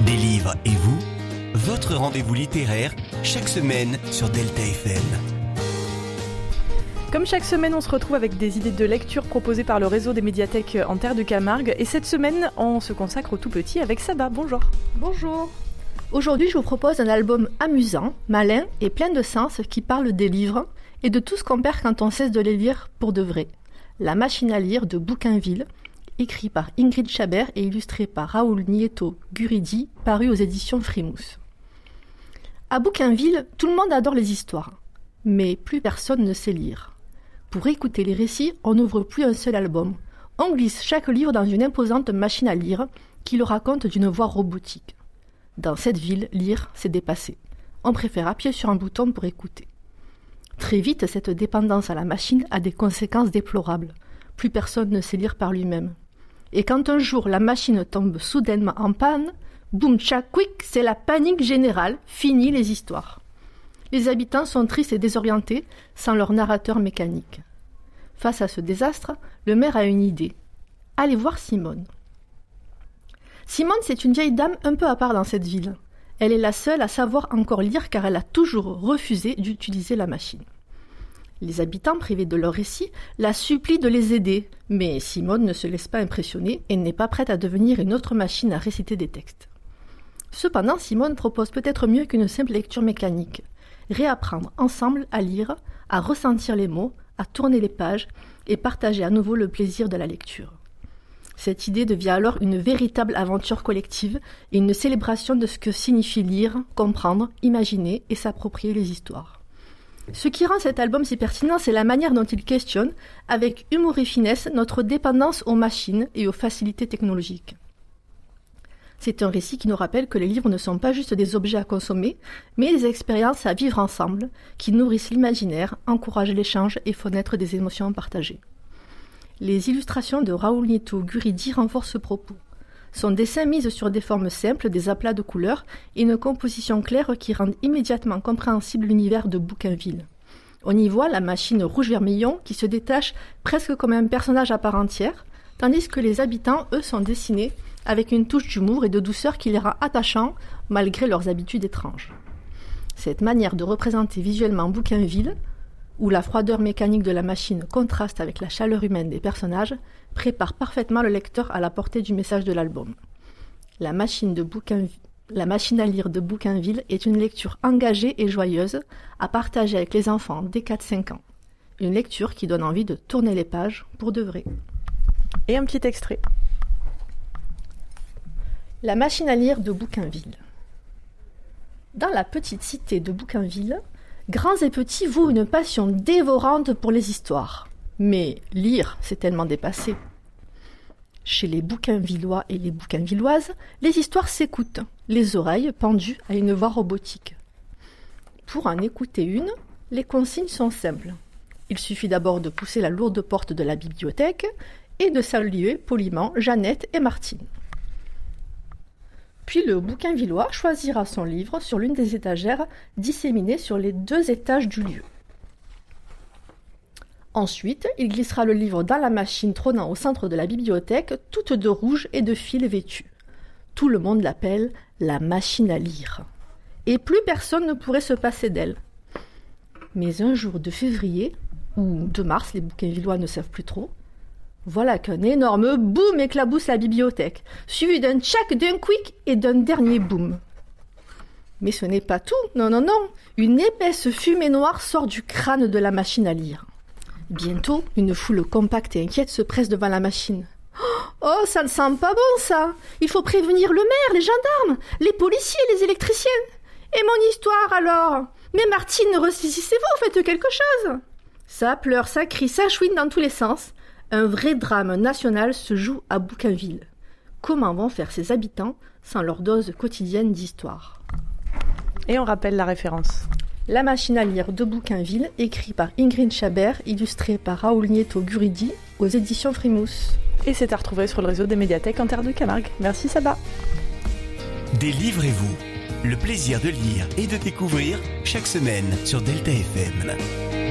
Des livres et vous, votre rendez-vous littéraire chaque semaine sur Delta FM. Comme chaque semaine, on se retrouve avec des idées de lecture proposées par le réseau des médiathèques en Terre de Camargue. Et cette semaine, on se consacre aux tout-petits avec Saba. Bonjour. Bonjour. Aujourd'hui, je vous propose un album amusant, malin et plein de sens qui parle des livres et de tout ce qu'on perd quand on cesse de les lire pour de vrai. La machine à lire de Bouquinville, écrit par Ingrid Chabert et illustré par Raoul Nieto Guridi, paru aux éditions Frimousse. À Bouquinville, tout le monde adore les histoires, mais plus personne ne sait lire. Pour écouter les récits, on n'ouvre plus un seul album. On glisse chaque livre dans une imposante machine à lire qui le raconte d'une voix robotique. Dans cette ville, lire, c'est dépassé. On préfère appuyer sur un bouton pour écouter. Très vite, cette dépendance à la machine a des conséquences déplorables. Plus personne ne sait lire par lui-même. Et quand un jour la machine tombe soudainement en panne, boum tchac quick, c'est la panique générale, fini les histoires. Les habitants sont tristes et désorientés sans leur narrateur mécanique. Face à ce désastre, le maire a une idée. Allez voir Simone. Simone, c'est une vieille dame un peu à part dans cette ville. Elle est la seule à savoir encore lire car elle a toujours refusé d'utiliser la machine. Les habitants, privés de leur récit, la supplient de les aider, mais Simone ne se laisse pas impressionner et n'est pas prête à devenir une autre machine à réciter des textes. Cependant, Simone propose peut-être mieux qu'une simple lecture mécanique. Réapprendre ensemble à lire, à ressentir les mots, à tourner les pages et partager à nouveau le plaisir de la lecture. Cette idée devient alors une véritable aventure collective et une célébration de ce que signifie lire, comprendre, imaginer et s'approprier les histoires. Ce qui rend cet album si pertinent, c'est la manière dont il questionne, avec humour et finesse, notre dépendance aux machines et aux facilités technologiques. C'est un récit qui nous rappelle que les livres ne sont pas juste des objets à consommer, mais des expériences à vivre ensemble, qui nourrissent l'imaginaire, encouragent l'échange et font naître des émotions partagées. Les illustrations de Raoul Nieto Guridi renforcent ce propos. Son dessin mise sur des formes simples, des aplats de couleurs et une composition claire qui rendent immédiatement compréhensible l'univers de Bouquinville. On y voit la machine rouge-vermillon qui se détache presque comme un personnage à part entière, tandis que les habitants, eux, sont dessinés avec une touche d'humour et de douceur qui les rend attachants malgré leurs habitudes étranges. Cette manière de représenter visuellement Bouquinville, où la froideur mécanique de la machine contraste avec la chaleur humaine des personnages, prépare parfaitement le lecteur à la portée du message de l'album. La machine à lire de Bouquinville est une lecture engagée et joyeuse à partager avec les enfants dès 4-5 ans. Une lecture qui donne envie de tourner les pages pour de vrai. Et un petit extrait. La machine à lire de Bouquinville. Dans la petite cité de Bouquinville, grands et petits vouent une passion dévorante pour les histoires. Mais lire, c'est tellement dépassé. Chez les Bouquinvillois et les Bouquinvilloises, les histoires s'écoutent, les oreilles pendues à une voix robotique. Pour en écouter une, les consignes sont simples. Il suffit d'abord de pousser la lourde porte de la bibliothèque et de saluer poliment Jeannette et Martine. Puis le Bouquinvillois choisira son livre sur l'une des étagères disséminées sur les 2 étages du lieu. Ensuite, il glissera le livre dans la machine trônant au centre de la bibliothèque, toute de rouge et de fil vêtue. Tout le monde l'appelle la machine à lire. Et plus personne ne pourrait se passer d'elle. Mais un jour de février, ou de mars, les Bouquinvillois ne savent plus trop, voilà qu'un énorme boom éclabousse la bibliothèque, suivi d'un tchac, d'un quick et d'un dernier boom. Mais ce n'est pas tout, non, une épaisse fumée noire sort du crâne de la machine à lire. Bientôt, une foule compacte et inquiète se presse devant la machine. Oh, ça ne sent pas bon, ça! Il faut prévenir le maire, les gendarmes, les policiers, les électriciens. Et mon histoire, alors? Mais Martine, ressaisissez-vous, faites quelque chose! Ça pleure, ça crie, ça chouine dans tous les sens. Un vrai drame national se joue à Bouquinville. Comment vont faire ses habitants sans leur dose quotidienne d'histoire? Et on rappelle la référence. La machine à lire de Bouquinville, écrit par Ingrid Chabert, illustré par Raoul Nieto Guridi, aux éditions Frimousse. Et c'est à retrouver sur le réseau des médiathèques en Terre de Camargue. Merci Saba. Délivrez-vous. Le plaisir de lire et de découvrir chaque semaine sur Delta FM.